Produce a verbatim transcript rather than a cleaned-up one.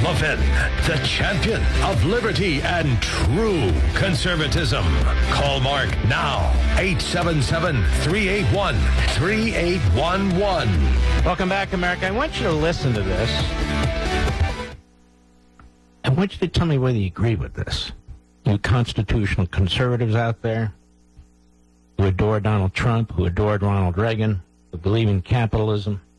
Levin, the champion of liberty and true conservatism. Call Mark now, eight seven seven, three eight one, three eight one one. Welcome back, America. I want you to listen to this. I want you to tell me whether you agree with this. You constitutional conservatives out there who adore Donald Trump, who adored Ronald Reagan, who believe in capitalism,